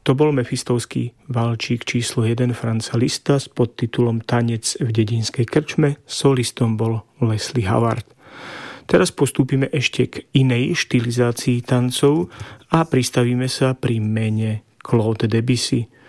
To bol mefistovský valčík číslo 1 Franza Liszta s podtitulom Tanec v dedinskej krčme, solistom bol Leslie Howard. Teraz postúpime ešte k inej štilizácii tancov a pristavíme sa pri mene Claude Debussy.